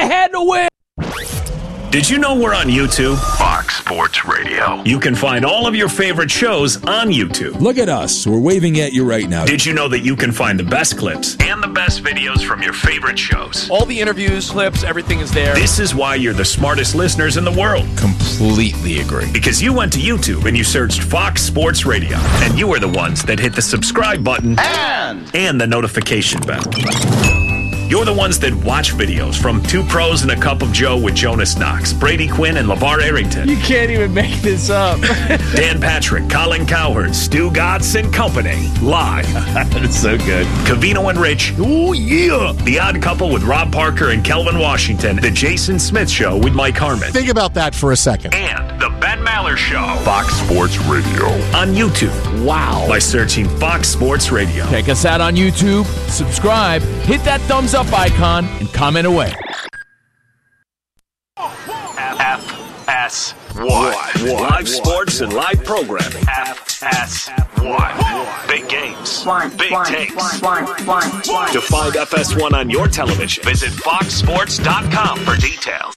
had to win. Did you know we're on YouTube? Fox Sports Radio. You can find all of your favorite shows on YouTube. Look at us. We're waving at you right now. Did you know that you can find the best clips and the best videos from your favorite shows? All the interviews, clips, everything is there. This is why you're the smartest listeners in the world. Completely agree. Because you went to YouTube and you searched Fox Sports Radio. And you are the ones that hit the subscribe button and the notification bell. You're the ones that watch videos from Two Pros and a Cup of Joe with Jonas Knox, Brady Quinn, and LeVar Arrington. You can't even make this up. Dan Patrick, Colin Cowherd, Stu Gatz, and company. Live. That is so good. Covino and Rich. Oh, yeah. The Odd Couple with Rob Parker and Kelvin Washington. The Jason Smith Show with Mike Harmon. Think about that for a second. And the Ben Maller Show. Fox Sports Radio. On YouTube. Wow. By searching Fox Sports Radio. Check us out on YouTube. Subscribe. Hit that thumbs up icon and comment away. FS1. Live sports and live programming. FS1. Big games. Big takes. To find FS1 on your television, visit foxsports.com for details.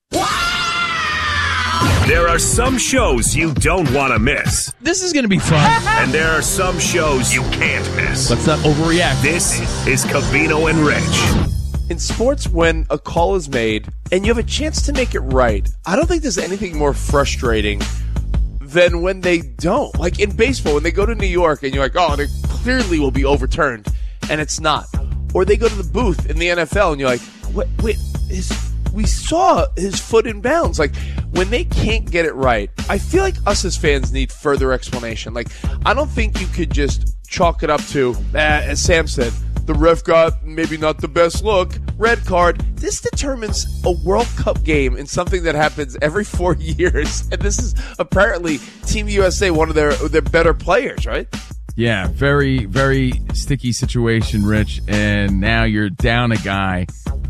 There are some shows you don't want to miss. This is going to be fun. And there are some shows you can't miss. Let's not overreact. This is Covino and Rich. In sports, when a call is made and you have a chance to make it right, I don't think there's anything more frustrating than when they don't. Like in baseball, when they go to New York and you're like, oh, they clearly will be overturned, and it's not. Or they go to the booth in the NFL and you're like, wait, we saw his foot in bounds. Like, when they can't get it right, I feel like us as fans need further explanation. Like, I don't think you could just chalk it up to, as Sam said, the ref got maybe not the best look, red card. This determines a World Cup game in something that happens every 4 years. And this is apparently Team USA, one of their better players, right? Yeah, very, very sticky situation, Rich. And now you're down a guy,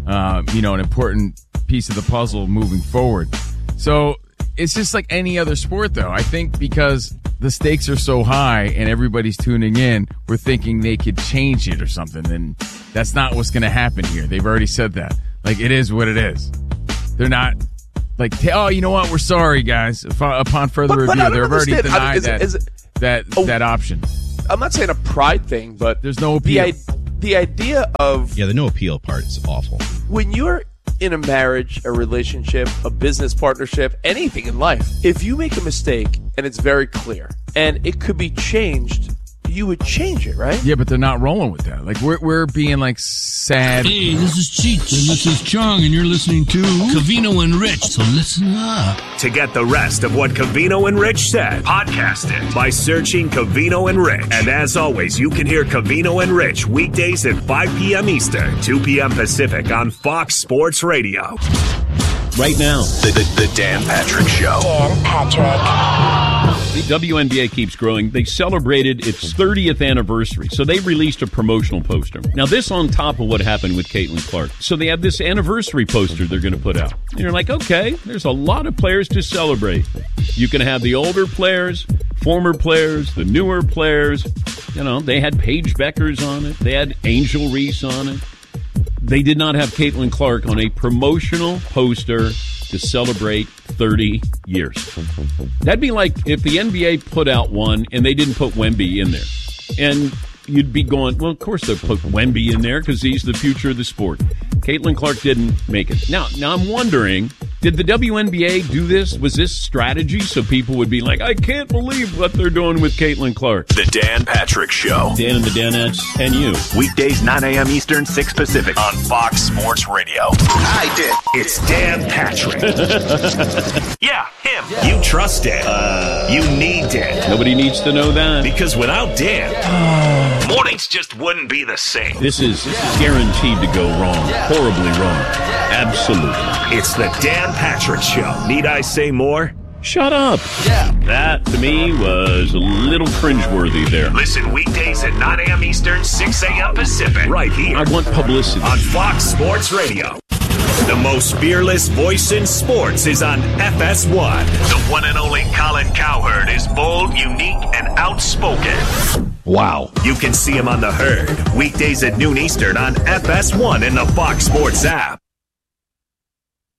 an important piece of the puzzle moving forward. So it's just like any other sport, though. I think because the stakes are so high and everybody's tuning in, we're thinking they could change it or something. And that's not what's going to happen here. They've already said that. Like, it is what it is. They're not like, oh, you know what? We're sorry, guys. Upon further review, they've already denied that option. I'm not saying a pride thing, but there's no appeal. The idea of... Yeah, the no appeal part is awful. When you're in a marriage, a relationship, a business partnership, anything in life, if you make a mistake and it's very clear and it could be changed, you would change it, right? Yeah, but they're not rolling with that. Like, we're being like sad. Hey, this is Cheech and this is Chong, and you're listening to Covino and Rich, so listen up. To get the rest of what Covino and Rich said, podcast it by searching Covino and Rich. And as always, you can hear Covino and Rich weekdays at 5 p.m. Eastern, 2 p.m. Pacific on Fox Sports Radio. Right now, the Dan Patrick Show. Dan Patrick. The WNBA keeps growing. They celebrated its 30th anniversary, so they released a promotional poster. Now, this on top of what happened with Caitlin Clark. So they have this anniversary poster they're going to put out. And you're like, okay, there's a lot of players to celebrate. You can have the older players, former players, the newer players. You know, they had Paige Beckers on it. They had Angel Reese on it. They did not have Caitlin Clark on a promotional poster to celebrate 30 years. That'd be like if the NBA put out one and they didn't put Wemby in there. And you'd be going, well, of course they'll put Wemby in there because he's the future of the sport. Caitlin Clark didn't make it. Now I'm wondering, did the WNBA do this? Was this strategy so people would be like, I can't believe what they're doing with Caitlin Clark? The Dan Patrick Show. Dan and the Danettes and you. Weekdays, 9 a.m. Eastern, 6 Pacific on Fox Sports Radio. I did. It's Dan Patrick. Yeah, him. Yeah. You trust Dan. You need Dan. Nobody needs to know that. Because without Dan, mornings just wouldn't be the same. This is guaranteed to go wrong. Horribly wrong. Absolutely. It's the Dan Patrick Show. Need I say more? Shut up. Yeah. That, to me, was a little cringeworthy there. Listen weekdays at 9 a.m. Eastern, 6 a.m. Pacific. Right here. I want publicity. On Fox Sports Radio. The most fearless voice in sports is on FS1. The one and only Colin Cowherd is bold, unique, and outspoken. Wow. You can see him on The Herd. Weekdays at noon Eastern on FS1 and the Fox Sports app.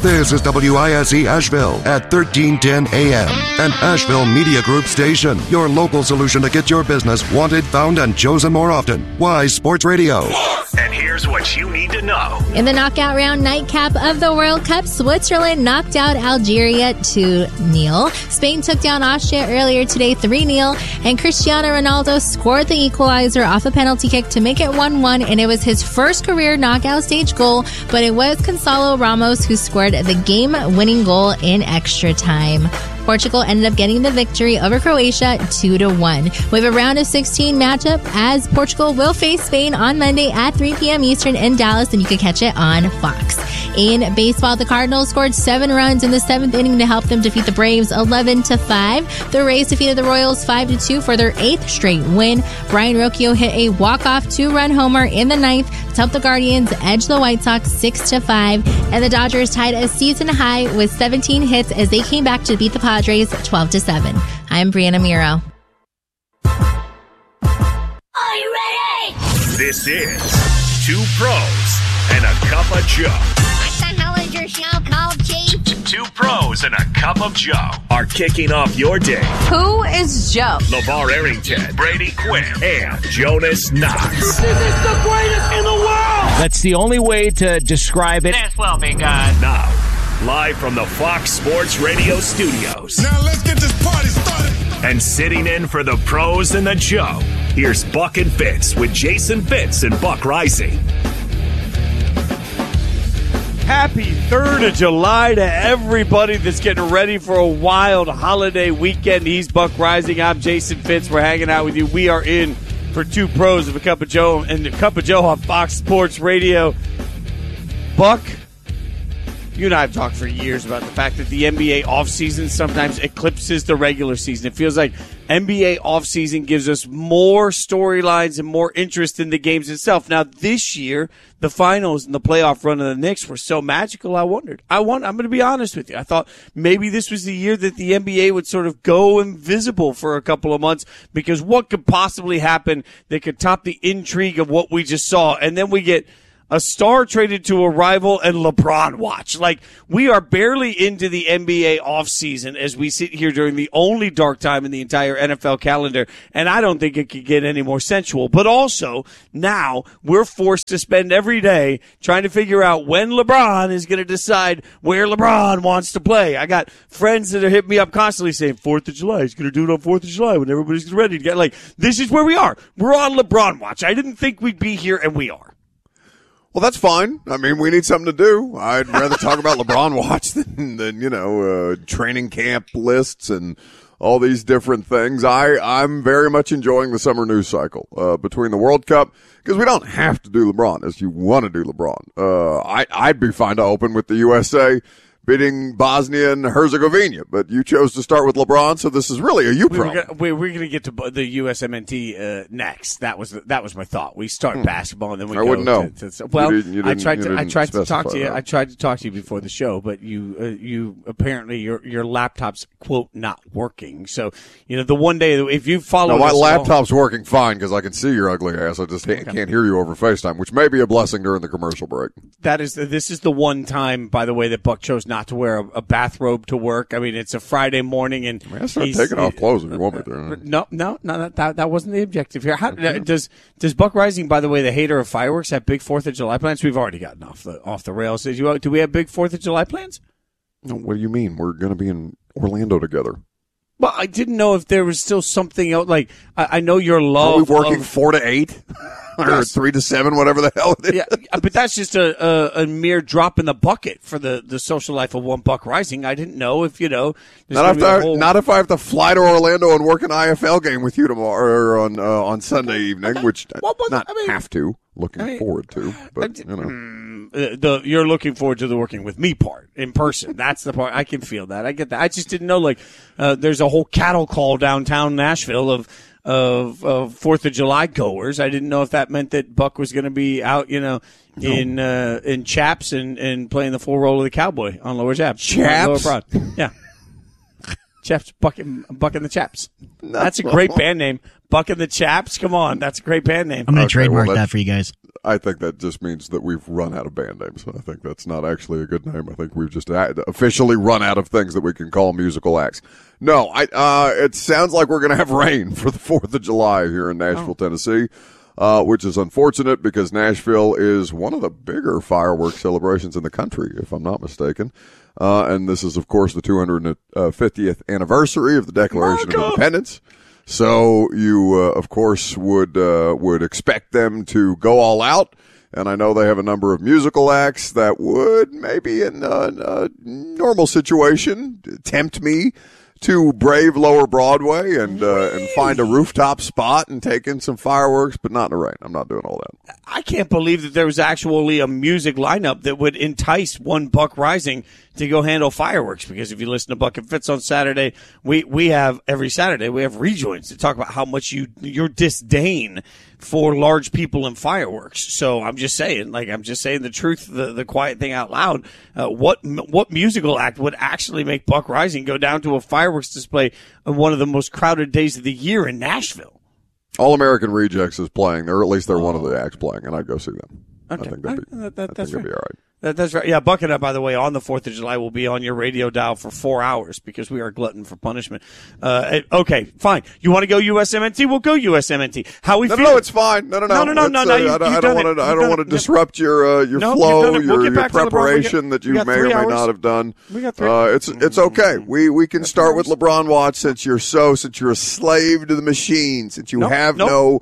This is WISE Asheville at 1310 AM, an Asheville Media Group station. Your local solution to get your business wanted, found, and chosen more often. Wise Sports Radio. And here's what you need to know. In the knockout round nightcap of the World Cup, Switzerland knocked out Algeria 2-0. Spain took down Austria earlier today 3-0. And Cristiano Ronaldo scored the equalizer off a penalty kick to make it 1-1. And it was his first career knockout stage goal, but it was Gonzalo Ramos who scored the game-winning goal in extra time. Portugal ended up getting the victory over Croatia 2-1. We have a round of 16 matchup as Portugal will face Spain on Monday at 3 p.m. Eastern in Dallas, and you can catch it on Fox. In baseball, the Cardinals scored 7 runs in the 7th inning to help them defeat the Braves 11-5. The Rays defeated the Royals 5-2 for their 8th straight win. Brian Rocchio hit a walk-off 2-run homer in the 9th to help the Guardians edge the White Sox 6-5. And the Dodgers tied a season high with 17 hits as they came back to beat the Padres 12-7. I'm Brianna Miro. Are you ready? This is Two Pros and a Cup of Joe. What the hell is your show called, Chief? Two Pros and a Cup of Joe are kicking off your day. Who is Joe? LeVar Arrington, Brady Quinn, and Jonas Knox. This is the greatest in the world! That's the only way to describe it. This will be good. Now, live from the Fox Sports Radio studios. Now let's get this party started. And sitting in for the Pros and the Joe, here's Buck and Fitz with Jason Fitz and Buck Rising. Happy 3rd of July to everybody that's getting ready for a wild holiday weekend. He's Buck Rising. I'm Jason Fitz. We're hanging out with you. We are in for Two Pros of a Cup of Joe and the Cup of Joe on Fox Sports Radio. Buck, you and I have talked for years about the fact that the NBA offseason sometimes eclipses the regular season. It feels like NBA offseason gives us more storylines and more interest in the games itself. Now, this year, the finals and the playoff run of the Knicks were so magical, I'm going to be honest with you. I thought maybe this was the year that the NBA would sort of go invisible for a couple of months, because what could possibly happen that could top the intrigue of what we just saw? And then we get a star traded to a rival and LeBron watch. Like, we are barely into the NBA offseason as we sit here during the only dark time in the entire NFL calendar, and I don't think it could get any more sensual. But also, now we're forced to spend every day trying to figure out when LeBron is going to decide where LeBron wants to play. I got friends that are hitting me up constantly saying 4th of July. He's going to do it on 4th of July when everybody's ready to get, like, this is where we are. We're on LeBron watch. I didn't think we'd be here, and we are. Well, that's fine. I mean, we need something to do. I'd rather talk about LeBron watch than training camp lists and all these different things. I'm very much enjoying the summer news cycle between the World Cup, because we don't have to do LeBron as you want to do LeBron. I'd be fine to open with the USA beating Bosnia and Herzegovina, but you chose to start with LeBron, so this is really a you problem. We're going to get to the USMNT next. That was my thought. We start basketball and then we go. I wouldn't know. Well, I tried to talk to you. I tried to talk to you before the show, but you apparently your laptop's quote not working. So the one day if you follow, my laptop's working fine because I can see your ugly ass. I just can't hear you over FaceTime, which may be a blessing during the commercial break. This is the one time, by the way, that Buck chose not to wear a bathrobe to work. I mean, it's a Friday morning, and I start taking off clothes if you want me to. No, that wasn't the objective here. Does Buck Rising, by the way, the hater of fireworks, have big 4th of July plans? We've already gotten off the rails. Do we have big 4th of July plans? No, what do you mean? We're going to be in Orlando together. Well, I didn't know if there was still something else. Like, I know your love. Are we working 4 to 8? Or 3 to 7, whatever the hell it is. Yeah, but that's just a mere drop in the bucket for the social life of one Buck Rising. I didn't know if not if I have to fly to Orlando and work an IFL game with you tomorrow or on Sunday evening, which have to. Looking forward to, but you're looking forward to the working with me part in person. That's the part. I can feel that. I get that. I just didn't know there's a whole cattle call downtown Nashville of 4th of July goers. I didn't know if that meant that Buck was going to be out, in chaps and playing the full role of the cowboy on Lower Jab. Chaps? Lower Broad. Yeah. Chaps, Buck and the Chaps. That's a great band name. Buck and the Chaps. Come on. That's a great band name. I'm going to trademark that for you guys. I think that just means that we've run out of band names. I think that's not actually a good name. I think we've just officially run out of things that we can call musical acts. No, it sounds like we're going to have rain for the 4th of July here in Nashville, Tennessee, which is unfortunate because Nashville is one of the bigger fireworks celebrations in the country, if I'm not mistaken. And this is, of course, the 250th anniversary of the Declaration of Independence. So you, of course, would expect them to go all out. And I know they have a number of musical acts that would maybe in a normal situation tempt me to brave Lower Broadway and find a rooftop spot and take in some fireworks, but not in the rain. I'm not doing all that. I can't believe that there was actually a music lineup that would entice one Buck Rising to go handle fireworks, because if you listen to Buck and Fitz on Saturday, we have every Saturday we have rejoins to talk about how much your disdain for large people and fireworks. So I'm just saying the truth, the quiet thing out loud. What musical act would actually make Buck Rising go down to a fireworks display on one of the most crowded days of the year in Nashville? All American Rejects is playing, or at least they're one of the acts playing, and I'd go see them. Okay. I think that'd be all right. That's right. Yeah, Buck and I, by the way, on the 4th of July will be on your radio dial for 4 hours because we are glutton for punishment. Okay, fine. You want to go USMNT? We'll go USMNT. How we feel? No, it's fine. No. No. I don't want to disrupt your flow, your preparation that you may or may not have done. We got 3. It's okay. We can start with LeBron Watch since you're a slave to the machine, since you have no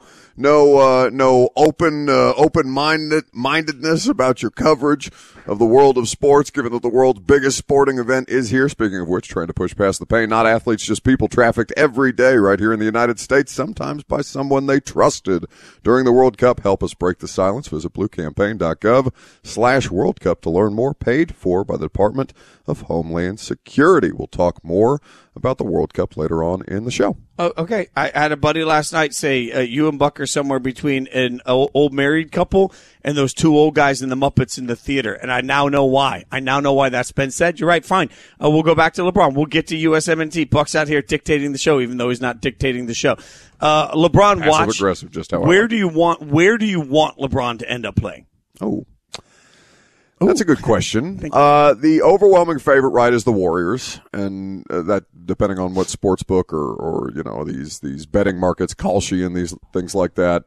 open-mindedness about your coverage of the world of sports, given that the world's biggest sporting event is here. Speaking of which, trying to push past the pain, not athletes, just people trafficked every day right here in the United States, sometimes by someone they trusted during the World Cup. Help us break the silence. Visit bluecampaign.gov/World Cup to learn more. Paid for by the Department of Homeland Security. We'll talk more about the World Cup later on in the show. Oh, okay. I had a buddy last night say you and Buck are somewhere between an old married couple and those 2 old guys in the Muppets in the theater, and I now know why. That's been said. You're right. Fine. We'll go back to LeBron. We'll get to USMNT. Buck's out here dictating the show, even though he's not dictating the show. LeBron Watch. Passive-aggressive, just how where do you want LeBron to end up playing? That's a good question. The overwhelming favorite right is the Warriors, and that depending on what sports book or these betting markets, Kalshi and these things like that,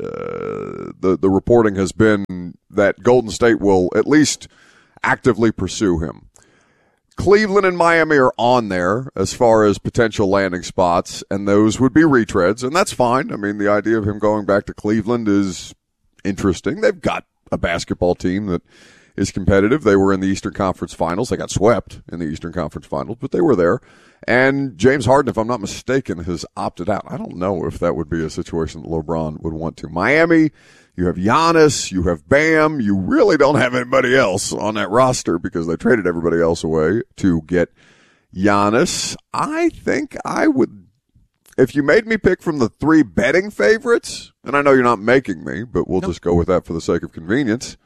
the reporting has been that Golden State will at least actively pursue him. Cleveland and Miami are on there as far as potential landing spots, and those would be retreads, and that's fine. I mean, the idea of him going back to Cleveland is interesting. They've got a basketball team that is competitive. They were in the Eastern Conference Finals. They got swept in the Eastern Conference Finals, but they were there. And James Harden, if I'm not mistaken, has opted out. I don't know if that would be a situation that LeBron would want to. Miami, you have Giannis, you have Bam. You really don't have anybody else on that roster because they traded everybody else away to get Giannis. I think I would, if you made me pick from the 3 betting favorites, and I know you're not making me, but we'll just go with that for the sake of convenience.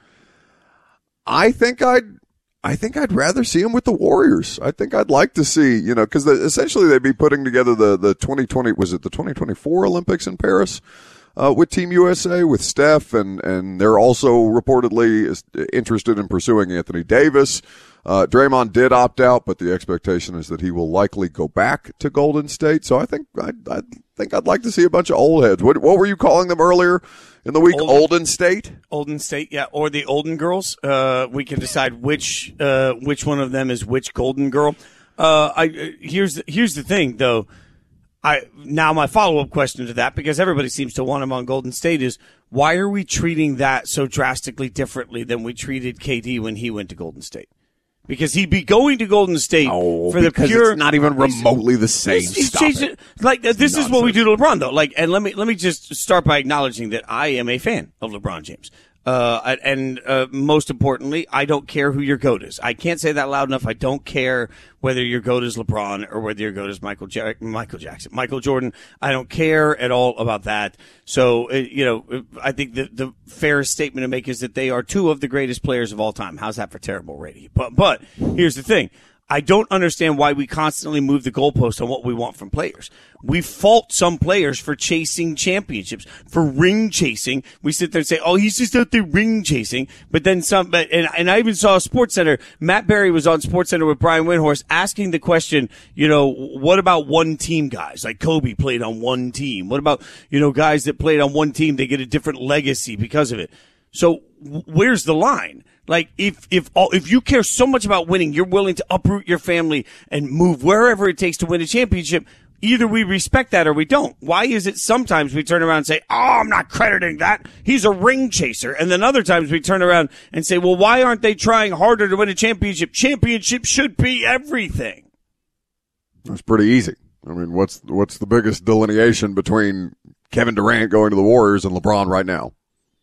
I think I'd rather see him with the Warriors. I think I'd like to see, because essentially they'd be putting together the 2020, was it the 2024 Olympics in Paris, with Team USA, with Steph, and they're also reportedly interested in pursuing Anthony Davis. Draymond did opt out, but the expectation is that he will likely go back to Golden State. So I think I'd like to see a bunch of old heads. What were you calling them earlier in the week? Olden State? Olden State, yeah, or the Olden Girls. We can decide which one of them is which Golden Girl. Here's the thing, though. Now my follow-up question to that, because everybody seems to want him on Golden State, is why are we treating that so drastically differently than we treated KD when he went to Golden State? Because he'd be going to Golden State for the pure. It's not even remotely the same. This is what we do to LeBron, though. And let me just start by acknowledging that I am a fan of LeBron James. Most importantly, I don't care who your GOAT is. I can't say that loud enough. I don't care whether your GOAT is LeBron or whether your GOAT is Michael Jackson, Michael Jordan. I don't care at all about that. So, I think the fairest statement to make is that they are 2 of the greatest players of all time. How's that for terrible rating? But here's the thing. I don't understand why we constantly move the goalpost on what we want from players. We fault some players for chasing championships, for ring chasing. We sit there and say, oh, he's just out there ring chasing. But then and I even saw SportsCenter. Matt Berry was on SportsCenter with Brian Windhorst asking the question, what about one team guys? Like Kobe played on one team. What about, guys that played on one team, they get a different legacy because of it. So where's the line? Like, if you care so much about winning, you're willing to uproot your family and move wherever it takes to win a championship, either we respect that or we don't. Why is it sometimes we turn around and say, oh, I'm not crediting that. He's a ring chaser. And then other times we turn around and say, well, why aren't they trying harder to win a championship? Championship should be everything. That's pretty easy. I mean, what's the biggest delineation between Kevin Durant going to the Warriors and LeBron right now?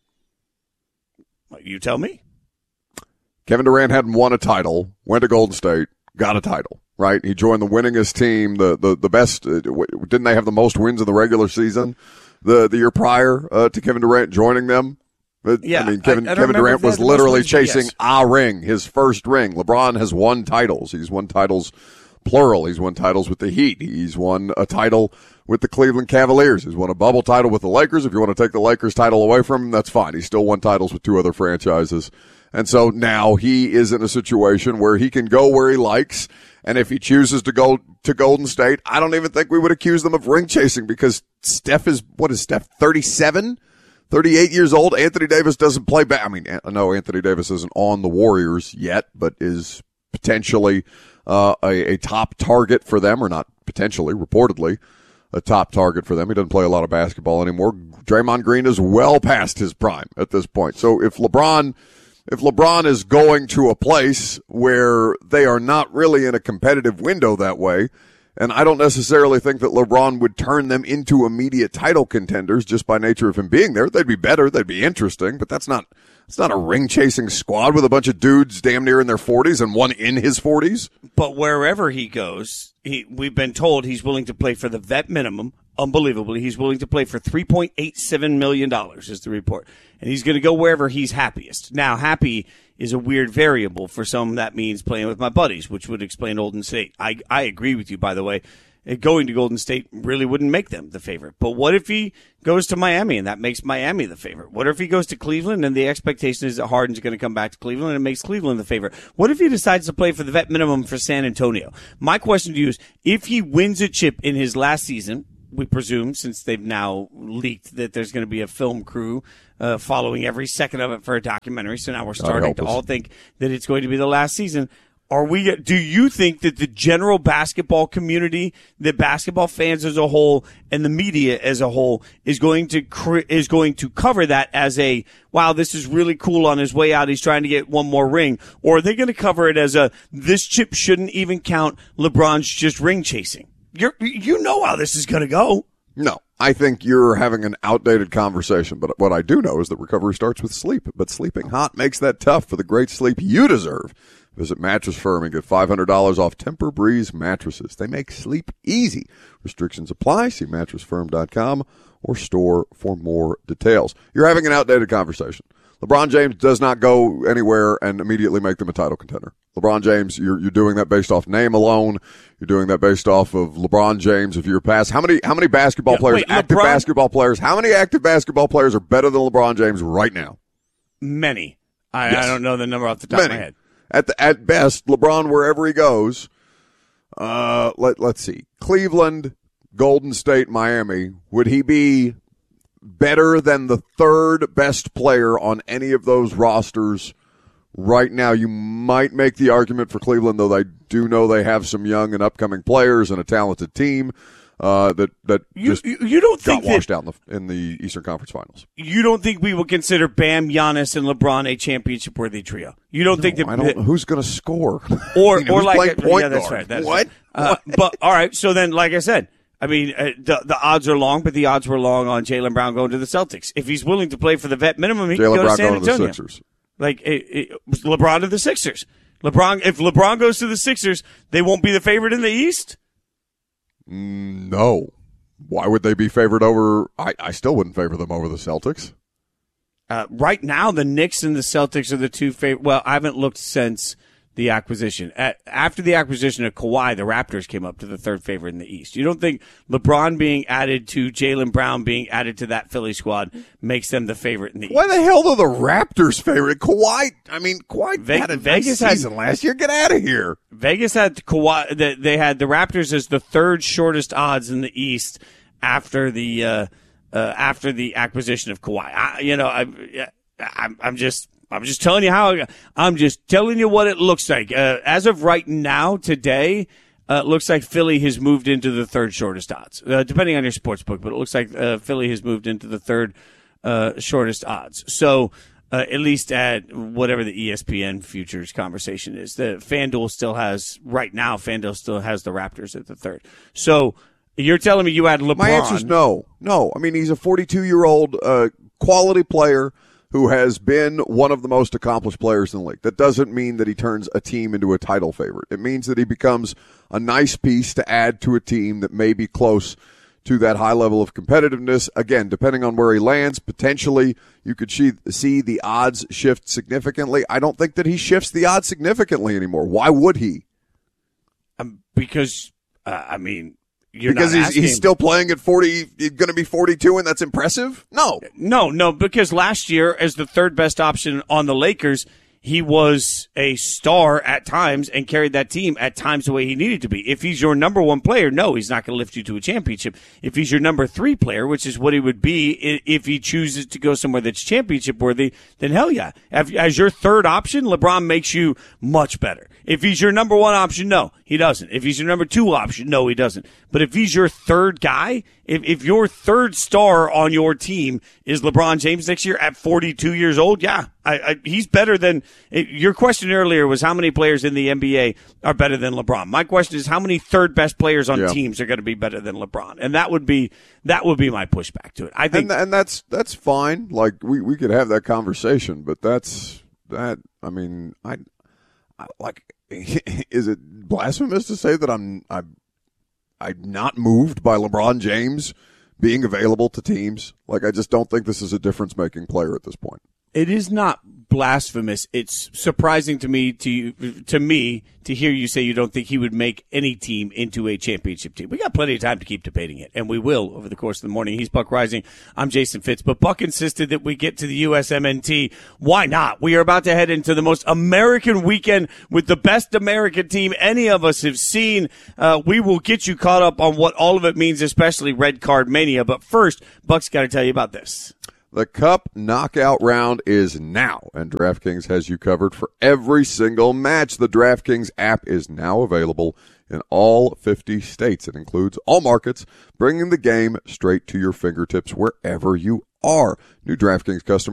You tell me. Kevin Durant hadn't won a title, went to Golden State, got a title, right? He joined the winningest team, the best. Didn't they have the most wins in the regular season the year prior to Kevin Durant joining them? Yeah, I mean, Kevin Durant was literally chasing a ring, his first ring. LeBron has won titles. He's won titles, plural. He's won titles with the Heat. He's won a title with the Cleveland Cavaliers. He's won a bubble title with the Lakers. If you want to take the Lakers title away from him, that's fine. He still won titles with two other franchises. And so now he is in a situation where he can go where he likes. And if he chooses to go to Golden State, I don't even think we would accuse them of ring chasing because Steph is 37, 38 years old. Anthony Davis doesn't play back. I mean, I know Anthony Davis isn't on the Warriors yet, but is potentially a top target for them, or not potentially, reportedly a top target for them. He doesn't play a lot of basketball anymore. Draymond Green is well past his prime at this point. So if LeBron is going to a place where they are not really in a competitive window that way, and I don't necessarily think that LeBron would turn them into immediate title contenders just by nature of him being there. They'd be better. They'd be interesting, but it's not a ring-chasing squad with a bunch of dudes damn near in their 40s and one in his 40s. But wherever he goes, we've been told he's willing to play for the vet minimum. Unbelievably, he's willing to play for $3.87 million is the report. And he's going to go wherever he's happiest. Now, happy is a weird variable. For some, that means playing with my buddies, which would explain Golden State. I agree with you, by the way. Going to Golden State really wouldn't make them the favorite. But what if he goes to Miami and that makes Miami the favorite? What if he goes to Cleveland and the expectation is that Harden's going to come back to Cleveland and it makes Cleveland the favorite? What if he decides to play for the vet minimum for San Antonio? My question to you is, if he wins a chip in his last season, we presume, since they've now leaked that there's going to be a film crew following every second of it for a documentary, so now we're starting to all think that it's going to be the last season. Do you think that the general basketball community, the basketball fans as a whole, and the media as a whole is going to cover that as a, wow, this is really cool on his way out, he's trying to get one more ring? Or are they going to cover it as a, this chip shouldn't even count, LeBron's just ring chasing? You know how this is going to go. No, I think you're having an outdated conversation. But what I do know is that recovery starts with sleep. But sleeping hot makes that tough for the great sleep you deserve. Visit Mattress Firm and get $500 off Temper Breeze mattresses. They make sleep easy. Restrictions apply. See mattressfirm.com or store for more details. You're having an outdated conversation. LeBron James does not go anywhere and immediately make them a title contender. LeBron James, you're doing that based off name alone. You're doing that based off of LeBron James of your past. How many basketball players, basketball players, how many active basketball players are better than LeBron James right now? Many. I don't know the number off the top of my head. At best, LeBron, wherever he goes, let's see, Cleveland, Golden State, Miami, would he be better than the third best player on any of those rosters right now? You might make the argument for Cleveland, though I do know they have some young and upcoming players and a talented team that you don't think got washed out in the Eastern Conference Finals. You don't think we would consider Bam, Giannis, and LeBron a championship-worthy trio? You don't think that? Who's going to score? Or who's like point yeah, that's guard? right. What? But all right. So then, like I said, I mean, the odds are long, but the odds were long on Jaylen Brown going to the Celtics. If he's willing to play for the vet minimum, he can go to San Antonio. To the Sixers. Like LeBron to the Sixers. If LeBron goes to the Sixers, they won't be the favorite in the East? No. Why would they be favored over? I still wouldn't favor them over the Celtics. Right now, the Knicks and the Celtics are the two favorite. Well, I haven't looked since the acquisition. After the acquisition of Kawhi, the Raptors came up to the third favorite in the East. You don't think LeBron being added to Jaylen Brown being added to that Philly squad makes them the favorite in the East? Why the hell are the Raptors favorite? Kawhi had a Vegas nice season last year. Get out of here. Vegas had Kawhi. They had the Raptors as the third shortest odds in the East after the acquisition of Kawhi. I'm just telling you I'm just telling you what it looks like. As of right now, today, it looks like Philly has moved into the third shortest odds, depending on your sports book, but it looks like Philly has moved into the third shortest odds. So, at least at whatever the ESPN futures conversation is, FanDuel still has the Raptors at the third. So, you're telling me you had LeBron. My answer is no. No. I mean, he's a 42-year-old quality player who has been one of the most accomplished players in the league. That doesn't mean that he turns a team into a title favorite. It means that he becomes a nice piece to add to a team that may be close to that high level of competitiveness. Again, depending on where he lands, potentially you could see the odds shift significantly. I don't think that he shifts the odds significantly anymore. Why would he? Because he's still playing at 40, he's going to be 42, and that's impressive? No, because last year, as the third best option on the Lakers, he was a star at times and carried that team at times the way he needed to be. If he's your number one player, no, he's not going to lift you to a championship. If he's your number three player, which is what he would be if he chooses to go somewhere that's championship worthy, then hell yeah. As your third option, LeBron makes you much better. If he's your number one option, no, he doesn't. If he's your number two option, no, he doesn't. But if he's your third guy, if your third star on your team is LeBron James next year at 42 years old, yeah, he's better than – your question earlier was how many players in the NBA are better than LeBron. My question is how many third best players on teams are going to be better than LeBron? And that would be my pushback to it. I think, and that's fine. Like we could have that conversation, but is it blasphemous to say that I'm not moved by LeBron James being available to teams? Like, I just don't think this is a difference-making player at this point. It is not blasphemous. It's surprising to me to hear you say you don't think he would make any team into a championship team. We got plenty of time to keep debating it, and we will over the course of the morning. He's Buck Rising. I'm Jason Fitz. But Buck insisted that we get to the USMNT. Why not? We are about to head into the most American weekend with the best American team any of us have seen. We will get you caught up on what all of it means, especially Red Card Mania. But first, Buck's got to tell you about this. The Cup Knockout Round is now, and DraftKings has you covered for every single match. The DraftKings app is now available in all 50 states. It includes all markets, bringing the game straight to your fingertips wherever you are. New DraftKings customers